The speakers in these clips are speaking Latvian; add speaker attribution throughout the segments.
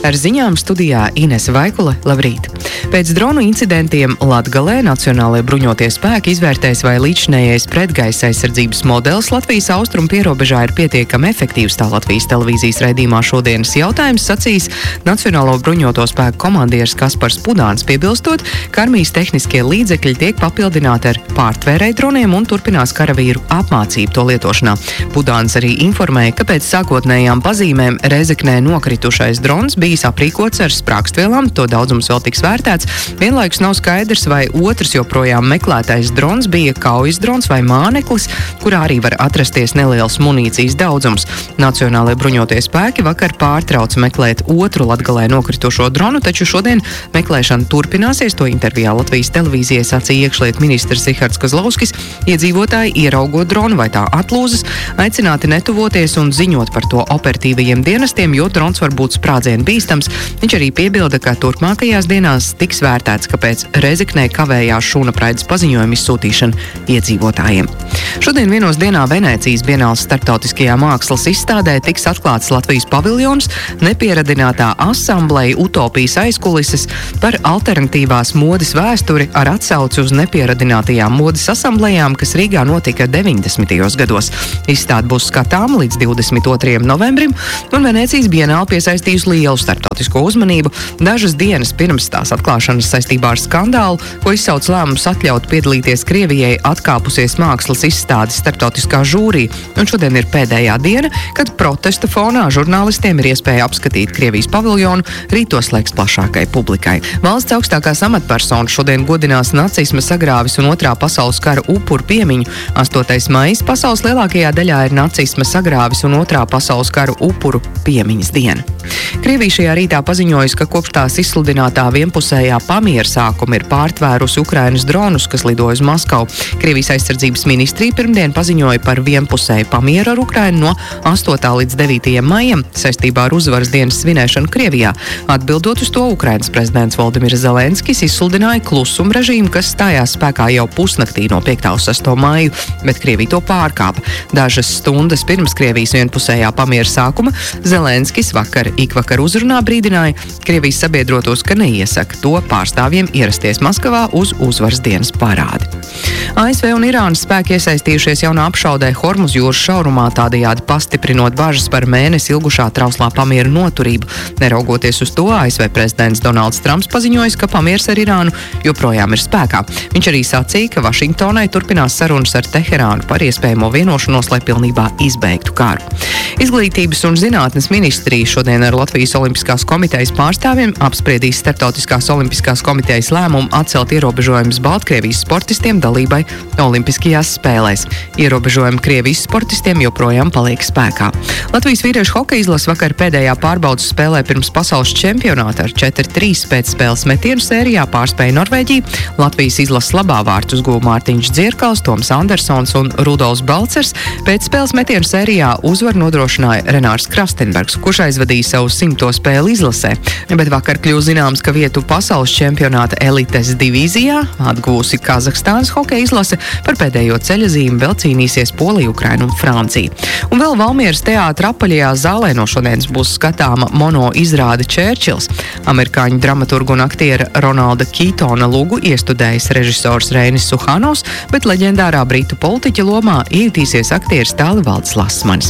Speaker 1: Ar ziņām studijā Inese Vaikule. Labrīt! Pēc dronu incidentiem Latgalē Nacionālajie bruņotie spēki izvērtēs, vai līdzinējais pretgaisa aizsardzības modelis Latvijas austrumu pierobežā ir pietiekami efektīvs. Tā Latvijas televīzijas raidījumā Šodienas jautājums sacīs Nacionālo bruņoto spēku komandieris Kaspars Pudāns, piebilstot, ka armijas tehniskie līdzekļi tiek papildināti ar pārtvērēju droniem un turpinās karavīru apmācību to lietošanā. Pudāns arī informēja, ka pēc sākotnējām pazīmēm Rēzeknē nokritušais drons bijis aprīkots ar sprākstvielām, to daudzums vēl tiks vērtēts. Vienlaikus nav skaidrs, vai otrs joprojām meklētais drons bija kaujas drons vai māneklis, kurā arī var atrasties neliels munīcijas daudzums. Nacionālajie bruņotie spēki vakar pārtrauca meklēt otru Latgalē nokritušo dronu, taču šodien meklēšana turpināsies. To intervijā Latvijas televīzijai sacīja iekšlietu ministrs Rihards Kozlovskis. Iedzīvotāji, ieraugot dronu vai tā atlūzas, aicināti netuvoties un ziņot par to operatīvajiem dienestiem, jo drons var būt sprādzienu bīstams. Viņš arī piebilda, ka turpmākajās dienās tiks vērtēts, kāpēc Rēzeknē kavējās šūnapraides paziņojumu izsūtīšana iedzīvotājiem. Šodien vienos dienā Venēcijas Bienāles starptautiskajā mākslas izstādē tiks atklāts Latvijas paviljons, nepieradinātā asambleja Utopijas aizkulises par alternatīvās modes vēsturi ar atsauci uz nepieradinātajām modes asamblejām, kas Rīgā notika 90. gados. Izstāde būs skatām līdz 22. novembrim, un Venēcijas Bienāle piesaistījusi lielu starptautisko uzmanību. Dažas dienas pirms tās atklāšanas saistībā ar skandālu, ko izsauc lēmums atļaut piedalīties Krievijai, atkāpusies mākslas izstādes starptautiskā žūrija, un šodien ir pēdējā diena, kad protesta fonā žurnālistiem ir iespēja apskatīt Krievijas paviljonu, rīt to slēgs plašākai publikai. Valsts augstākās amatpersonas šodien godinās nacisma sagrāvis un Otrā pasaules kara upuru piemiņu. 8. maijs pasaules lielākajā daļā ir nacisma sagrāvis un Otrā pasaules kara upuru piemiņas diena. Krievija šajā rītā paziņojusi, ka kopš tās izsludinātā vienpusējā pamiera sākuma ir pārtvērusi Ukrainas dronus, kas lidoja uz Maskavu. Krievijas aizsardzības ministrija pirmdien paziņoja par vienpusēju pamieru ar Ukrainu no 8. līdz 9. maijam saistībā ar uzvaras dienas svinēšanu Krievijā. Atbildot uz to, Ukrainas prezidents Voldimirs Zelenskis izsludināja klusuma režīmu, kas stājās spēkā jau pusnaktī no 5. uz 6. maiju, bet Krievija to pārkāpa. Dažas stundas pirms Krievijas vienpusējā pamiera sākuma Zelenskis ikvakar uzrunā brīdināja Krievijas sabiedrotos, ka neiesaka to pārstāvjiem ierasties Maskavā uz uzvaras dienas parādi. ASV un Irānas spēki iesaistījušies jaunā apšaudē Hormuz jūras šaurumā, tādējādi pastiprinot bažas par mēnesi ilgušā trauslā pamiera noturību. Neraugoties uz to, ASV prezidents Donalds Trumps paziņojis, ka pamieris ar Irānu joprojām ir spēkā. Viņš arī sacīja, ka Vašingtonai turpinās sarunas ar Teherānu par iespējamo vienošanos, lai pilnībā izbeigtu karu. Izglītības un zinātnes ministrija šodien ar Latvijas Olimpiskās komitejas pārstāvjiem apspriedīs Starptautiskās olimpiskās komitejas lēmumu atcelt ierobežojumus Baltkrievijas sportistiem dalībai Olimpiskajās spēlēs. Ierobežojumi Krievijas sportistiem joprojām paliek spēkā. Latvijas vīriešu hokeja izlase vakar pēdējā pārbaudas spēlē pirms pasaules čempionāta ar 4-3 pēcspēles metienu sērijā pārspēja Norvēģiju. Latvijas izlases labā vārtus guva Mārtiņš Dzierkals, Toms Andersons un Rudolfs Balcers. Pēcspēles metienu sērijā uzvaru nodrošināja Renārs Krastenbergs, kurš aizvadīja savu 100. spēli izlasē, bet vakar kļūst zināms, ka vietu pasaules čempionāta elites divīzijā atgūsi Kazahstānas hokeja izlase. Par pēdējo ceļazīmi vēl cīnīsies Polija, Ukraina un Francija. Un vēl Valmieras teātra apaļajā zālē no šodienas būs skatāma mono izrāde Čērčils. Amerikāņu dramaturgu un aktiera Ronalda Kītona lugu iestudējis režisors Reinis Suhanovs, bet leģendārā britu politiķa lomā iejutīsies aktieris Tālivalds Lasmanis.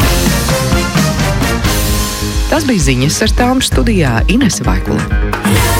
Speaker 1: Tas bija ziņas, ar tām studijā Inese Vaikule.